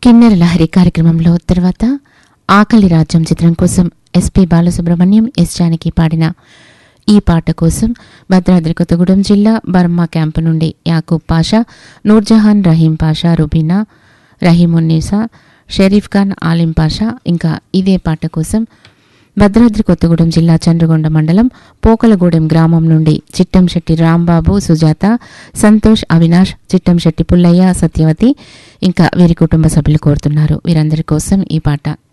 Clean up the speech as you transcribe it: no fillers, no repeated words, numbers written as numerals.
కిన్నెర లహరి కార్యక్రమంలో తర్వాత ఆకలి రాజ్యం చిత్రం కోసం ఎస్పి బాలసుబ్రహ్మణ్యం, ఎస్ జానకి పాడిన ఈ పాట కోసం భద్రాద్రి కొత్తగూడెం జిల్లా బర్మా క్యాంపు నుండి యాకూబ్ పాషా, నూర్జహాన్, రహీం పాషా, రుబీనా, రహీమున్నీసా, షరీఫ్ ఖాన్, ఆలిం పాషా, ఇంకా ఇదే పాట కోసం భద్రాద్రి కొత్తగూడెం జిల్లా చంద్రగొండ మండలం పోకలగూడెం గ్రామం నుండి చిట్టంశెట్టి రాంబాబు, సుజాత, సంతోష్, అవినాష్, చిట్టంశెట్టి పుల్లయ్య, సత్యవతి, ఇంకా వీరి కుటుంబ సభ్యులు కోరుతున్నారు. వీరందరి కోసం ఈ పాట.